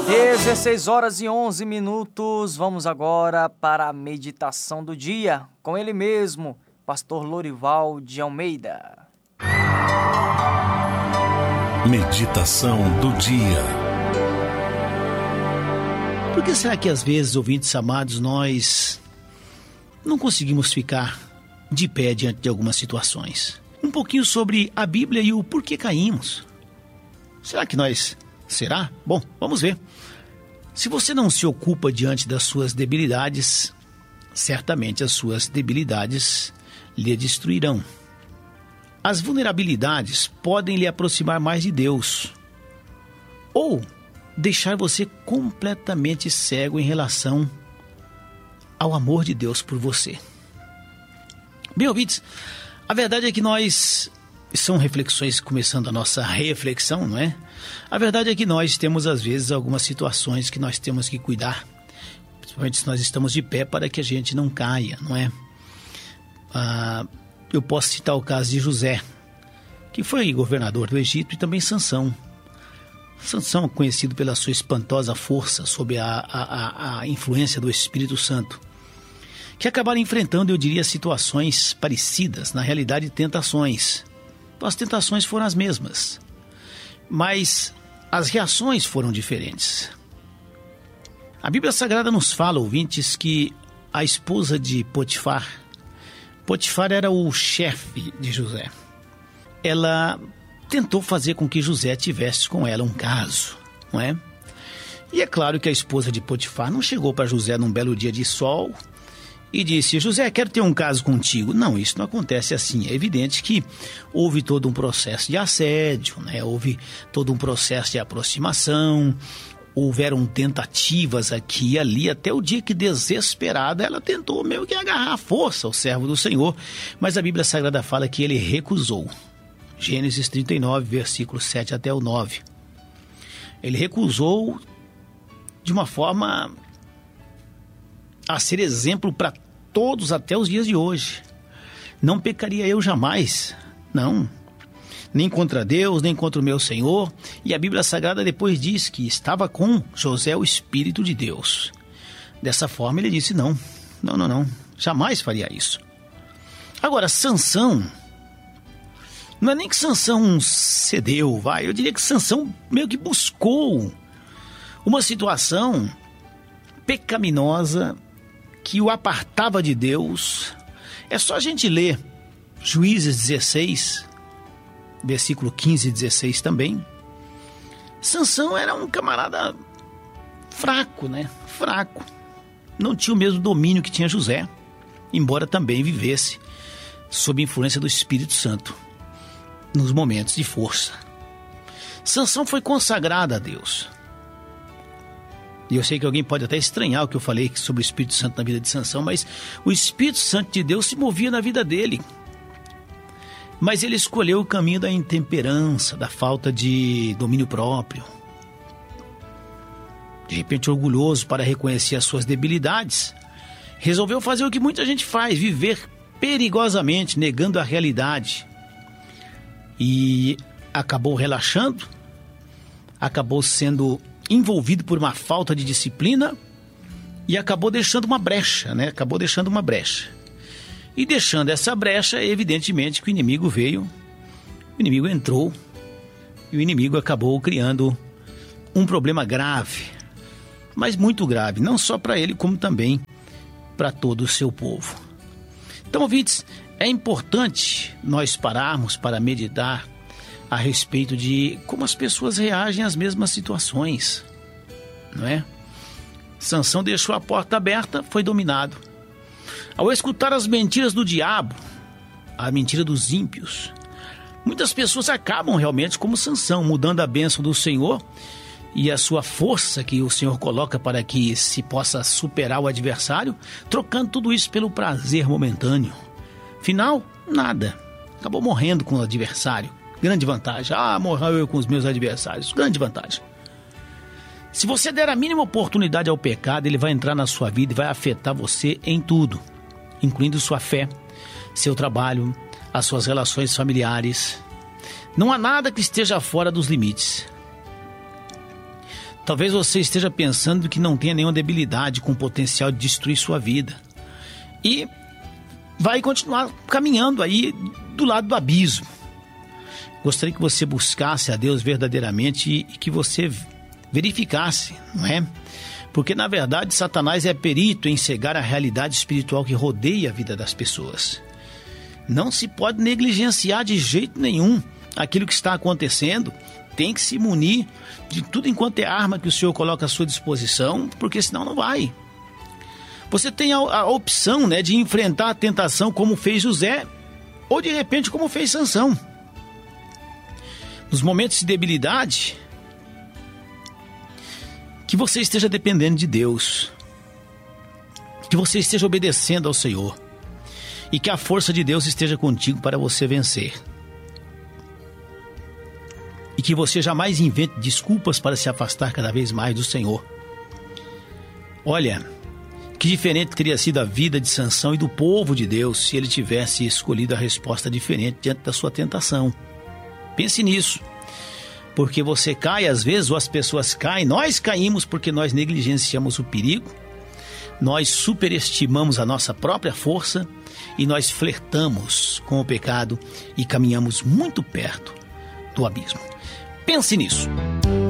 16 horas e 11 minutos, vamos agora para a meditação do dia, com ele mesmo, Pastor Lorival de Almeida. Meditação do dia. Por que será que às vezes, ouvintes amados, nós não conseguimos ficar de pé diante de algumas situações? Um pouquinho sobre a Bíblia e o porquê caímos. Será? Bom, vamos ver. Se você não se ocupa diante das suas debilidades, certamente as suas debilidades lhe destruirão. As vulnerabilidades podem lhe aproximar mais de Deus ou deixar você completamente cego em relação ao amor de Deus por você. Bem, ouvintes, a verdade é que são reflexões começando a nossa reflexão, não é? A verdade é que nós temos às vezes algumas situações que nós temos que cuidar, principalmente se nós estamos de pé, para que a gente não caia, não é? Eu posso citar o caso de José, que foi governador do Egito, e também Sansão. Sansão, conhecido pela sua espantosa força sob a influência do Espírito Santo, que acabaram enfrentando, eu diria, situações parecidas, na realidade tentações. As tentações foram as mesmas, mas as reações foram diferentes. A Bíblia Sagrada nos fala, ouvintes, que a esposa de Potifar era o chefe de José. Ela tentou fazer com que José tivesse com ela um caso, não é? E é claro que a esposa de Potifar não chegou para José num belo dia de sol e disse: José, quero ter um caso contigo. Não, isso não acontece assim. É evidente que houve todo um processo de assédio, né? Houve todo um processo de aproximação, houveram tentativas aqui e ali, até o dia que, desesperada, ela tentou meio que agarrar à força o servo do Senhor, mas a Bíblia Sagrada fala que ele recusou. Gênesis 39, versículos 7 até o 9. Ele recusou de uma forma a ser exemplo para todos até os dias de hoje. Não pecaria eu jamais, não, nem contra Deus, nem contra o meu Senhor. E a Bíblia Sagrada depois diz que estava com José o Espírito de Deus. Dessa forma ele disse: não, jamais faria isso. Agora, Sansão, não é nem que Sansão cedeu, eu diria que Sansão meio que buscou uma situação pecaminosa que o apartava de Deus. É só a gente ler Juízes 16, versículo 15 e 16 também. Sansão era um camarada fraco, né? Fraco. Não tinha o mesmo domínio que tinha José, embora também vivesse sob influência do Espírito Santo nos momentos de força. Sansão foi consagrado a Deus. E eu sei que alguém pode até estranhar o que eu falei sobre o Espírito Santo na vida de Sansão, mas o Espírito Santo de Deus se movia na vida dele. Mas ele escolheu o caminho da intemperança, da falta de domínio próprio. De repente, orgulhoso para reconhecer as suas debilidades, resolveu fazer o que muita gente faz: viver perigosamente, negando a realidade. E acabou relaxando, acabou sendo envolvido por uma falta de disciplina e acabou deixando uma brecha, né? E deixando essa brecha, evidentemente que o inimigo veio, o inimigo entrou e o inimigo acabou criando um problema grave, mas muito grave, não só para ele, como também para todo o seu povo. Então, ouvintes, é importante nós pararmos para meditar a respeito de como as pessoas reagem às mesmas situações, não é? Sansão deixou a porta aberta, foi dominado. Ao escutar as mentiras do diabo, a mentira dos ímpios, muitas pessoas acabam realmente como Sansão, mudando a bênção do Senhor e a sua força que o Senhor coloca para que se possa superar o adversário, trocando tudo isso pelo prazer momentâneo. Final, nada. Acabou morrendo com o adversário. Grande vantagem. Morreu eu com os meus adversários. Grande vantagem. Se você der a mínima oportunidade ao pecado, ele vai entrar na sua vida e vai afetar você em tudo, incluindo sua fé, seu trabalho, as suas relações familiares. Não há nada que esteja fora dos limites. Talvez você esteja pensando que não tenha nenhuma debilidade com potencial de destruir sua vida. E vai continuar caminhando aí do lado do abismo. Gostaria que você buscasse a Deus verdadeiramente e que você verificasse, não é? Porque, na verdade, Satanás é perito em cegar a realidade espiritual que rodeia a vida das pessoas. Não se pode negligenciar de jeito nenhum aquilo que está acontecendo. Tem que se munir de tudo enquanto é arma que o Senhor coloca à sua disposição, porque senão não vai. Você tem a opção, né, de enfrentar a tentação como fez José, ou de repente como fez Sansão. Nos momentos de debilidade, que você esteja dependendo de Deus, que você esteja obedecendo ao Senhor e que a força de Deus esteja contigo para você vencer. E que você jamais invente desculpas para se afastar cada vez mais do Senhor. Olha, que diferente teria sido a vida de Sansão e do povo de Deus se ele tivesse escolhido a resposta diferente diante da sua tentação. Pense nisso. Porque você cai às vezes, ou as pessoas caem, nós caímos porque nós negligenciamos o perigo, nós superestimamos a nossa própria força e nós flertamos com o pecado e caminhamos muito perto do abismo. Pense nisso.